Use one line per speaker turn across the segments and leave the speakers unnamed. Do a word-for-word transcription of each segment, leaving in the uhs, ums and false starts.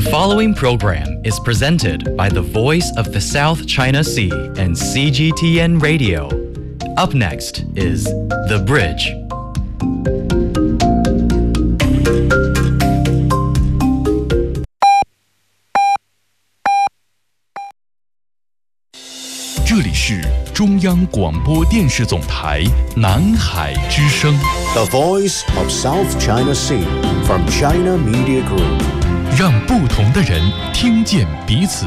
The following program is presented by the Voice of the South China Sea and C G T N Radio. Up next is The Bridge.
这里是中央广播电视总台南海之声。
The Voice of South China Sea from China Media Group.
让不同的人听见彼此。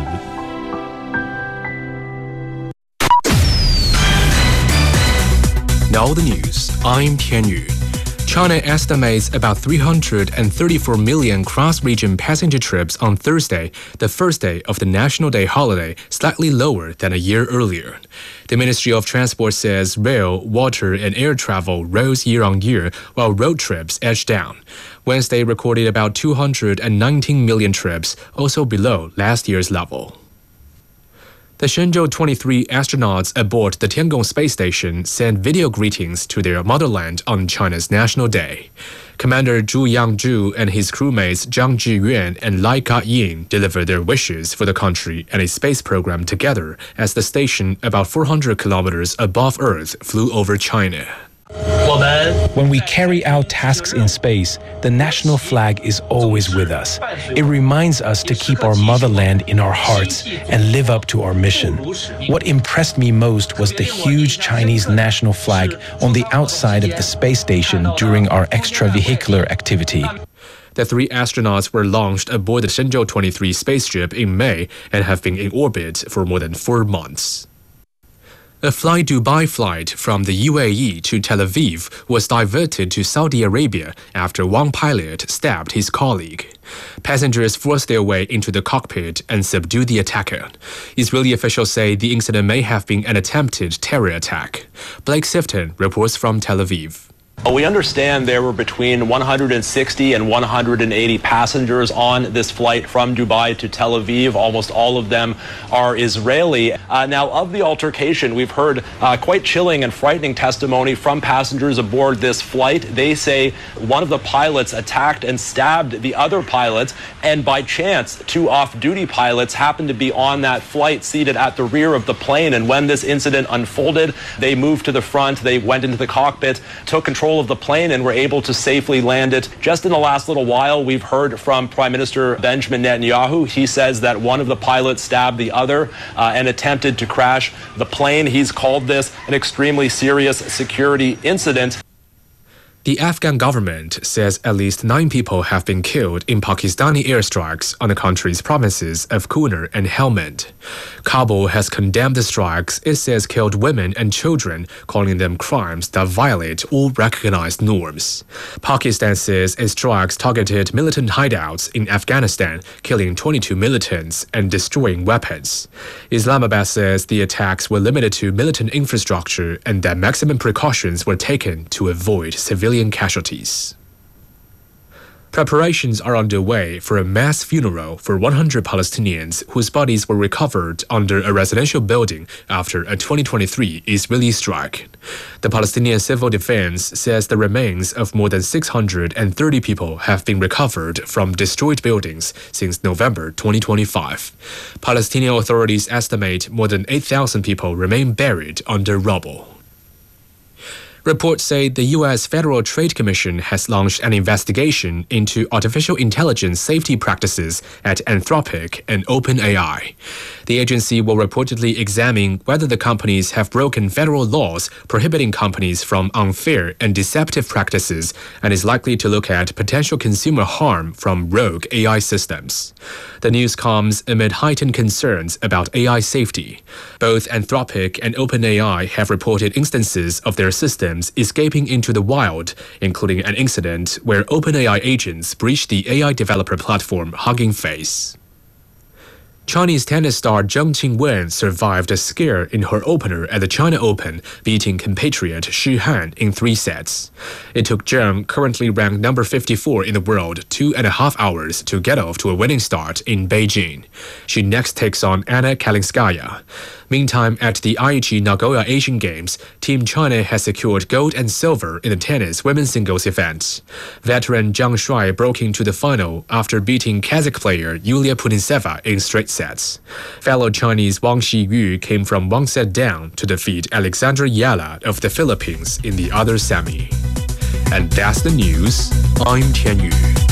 Now the news. I'm Tian Yu. China estimates about three hundred thirty-four million cross-region passenger trips on Thursday, the first day of the National Day holiday, slightly lower than a year earlier. The Ministry of Transport says rail, water, and air travel rose year-on-year, while road trips edged down. Wednesday recorded about two hundred nineteen million trips, also below last year's level. The Shenzhou twenty-three astronauts aboard the Tiangong space station sent video greetings to their motherland on China's National Day. Commander Zhu Yangzhu and his crewmates Zhang Zhiyuan and Lai Ka-ying delivered their wishes for the country and its space program together as the station, about four hundred kilometers above Earth, flew over China.
When we carry out tasks in space, the national flag is always with us. It reminds us to keep our motherland in our hearts and live up to our mission. What impressed me most was the huge Chinese national flag on the outside of the space station during our extravehicular activity.
The three astronauts were launched aboard the Shenzhou twenty-three spaceship in May and have been in orbit for more than four months. A Fly Dubai flight from the U A E to Tel Aviv was diverted to Saudi Arabia after one pilot stabbed his colleague. Passengers forced their way into the cockpit and subdued the attacker. Israeli officials say the incident may have been an attempted terror attack. Blake Sifton reports from Tel Aviv.
We understand there were between one hundred sixty and one hundred eighty passengers on this flight from Dubai to Tel Aviv. Almost all of them are Israeli. Uh, now, of the altercation, we've heard uh, quite chilling and frightening testimony from passengers aboard this flight. They say one of the pilots attacked and stabbed the other pilots, and by chance, two off-duty pilots happened to be on that flight seated at the rear of the plane. And when this incident unfolded, they moved to the front, they went into the cockpit, took control of the plane, and were able to safely land it. Just in the last little while, we've heard from Prime Minister Benjamin Netanyahu. He says that one of the pilots stabbed the other uh, and attempted to crash the plane. He's called this an extremely serious security incident.
The Afghan government says at least nine people have been killed in Pakistani airstrikes on the country's provinces of Kunar and Helmand. Kabul has condemned the strikes it says killed women and children, calling them crimes that violate all recognized norms. Pakistan says its strikes targeted militant hideouts in Afghanistan, killing twenty-two militants and destroying weapons. Islamabad says the attacks were limited to militant infrastructure and that maximum precautions were taken to avoid civilian casualties. Preparations are underway for a mass funeral for one hundred Palestinians whose bodies were recovered under a residential building after a twenty twenty-three Israeli strike. The Palestinian Civil Defense says the remains of more than six hundred thirty people have been recovered from destroyed buildings since November twenty twenty-five. Palestinian authorities estimate more than eight thousand people remain buried under rubble. Reports say the U S Federal Trade Commission has launched an investigation into artificial intelligence safety practices at Anthropic and OpenAI. The agency will reportedly examine whether the companies have broken federal laws prohibiting companies from unfair and deceptive practices and is likely to look at potential consumer harm from rogue A I systems. The news comes amid heightened concerns about A I safety. Both Anthropic and OpenAI have reported instances of their systems escaping into the wild, including an incident where OpenAI agents breached the A I developer platform Hugging Face. Chinese tennis star Zheng Qinwen survived a scare in her opener at the China Open, beating compatriot Xu Han in three sets. It took Zheng, currently ranked number fifty-four in the world, two and a half hours to get off to a winning start in Beijing. She next takes on Anna Kalinskaya. Meantime, at the Aichi Nagoya Asian Games, Team China has secured gold and silver in the tennis women's singles event. Veteran Zhang Shuai broke into the final after beating Kazakh player Yulia Putintseva in straight sets. Fellow Chinese Wang Xiyu came from one set down to defeat Alexandra Yala of the Philippines in the other semi. And that's the news. I'm Tian Yu.